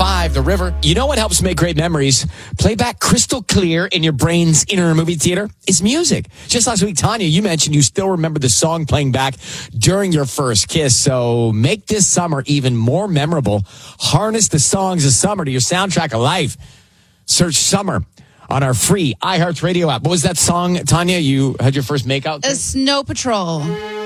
101.5, The River. You know what helps make great memories? Play back crystal clear in your brain's inner movie theater? It's music. Just last week, Tanya, you mentioned you still remember the song playing back during your first kiss. So make this summer even more memorable. Harness the songs of summer to your soundtrack of life. Search Summer on our free iHeartRadio app. What was that song, Tanya, you had your first makeout to? Snow Patrol.